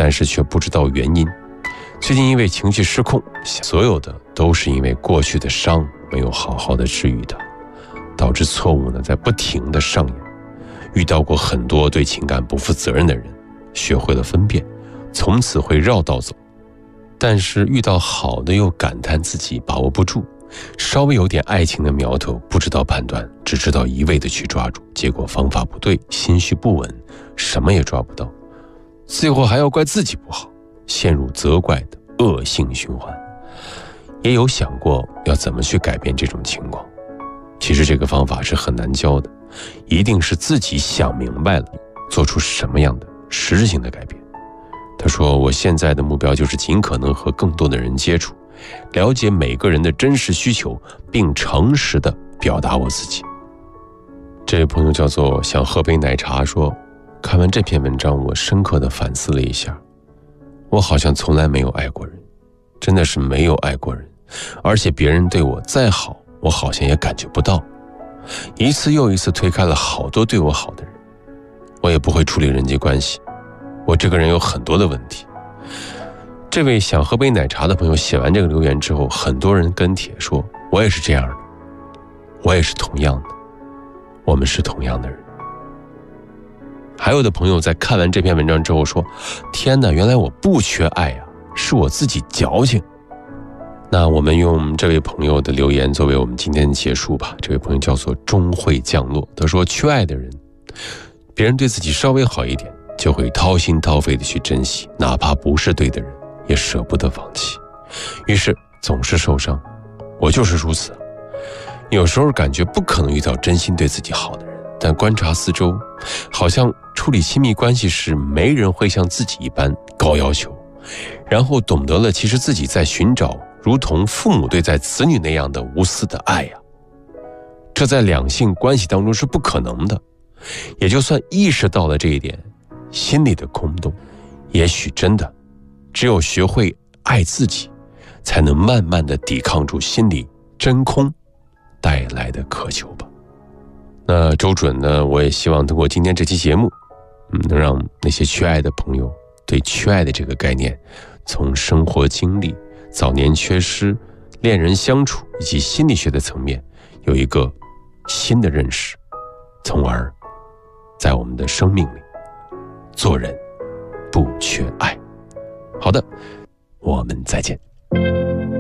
但是却不知道原因。最近因为情绪失控，所有的都是因为过去的伤没有好好的治愈它，导致错误呢在不停的上演。遇到过很多对情感不负责任的人，学会了分辨，从此会绕道走。但是遇到好的又感叹自己把握不住，稍微有点爱情的苗头不知道判断，只知道一味的去抓住，结果方法不对，心绪不稳，什么也抓不到，最后还要怪自己不好，陷入责怪的恶性循环。也有想过要怎么去改变这种情况，其实这个方法是很难教的，一定是自己想明白了，做出什么样的实质性的改变。他说，我现在的目标就是尽可能和更多的人接触，了解每个人的真实需求，并诚实地表达我自己。这位朋友叫做想喝杯奶茶，说看完这篇文章，我深刻地反思了一下，我好像从来没有爱过人，真的是没有爱过人，而且别人对我再好，我好像也感觉不到，一次又一次推开了好多对我好的人。我也不会处理人际关系，我这个人有很多的问题。这位想喝杯奶茶的朋友写完这个留言之后，很多人跟帖说，我也是这样的，我也是同样的，我们是同样的人。还有的朋友在看完这篇文章之后说，天哪，原来我不缺爱啊，是我自己矫情。那我们用这位朋友的留言作为我们今天的结束吧。这位朋友叫做终会降落，他说，缺爱的人，别人对自己稍微好一点，就会掏心掏肺的去珍惜，哪怕不是对的人，也舍不得放弃，于是总是受伤。我就是如此，有时候感觉不可能遇到真心对自己好的人，但观察四周，好像处理亲密关系时，没人会像自己一般高要求，然后懂得了其实自己在寻找如同父母对待子女那样的无私的爱呀。这在两性关系当中是不可能的，也就算意识到了这一点，心里的空洞，也许真的只有学会爱自己，才能慢慢的抵抗住心里真空带来的渴求吧。那周准呢，我也希望通过今天这期节目，能让那些缺爱的朋友对缺爱的这个概念，从生活经历、早年缺失、恋人相处以及心理学的层面有一个新的认识，从而在我们的生命里做人不缺爱。好的，我们再见。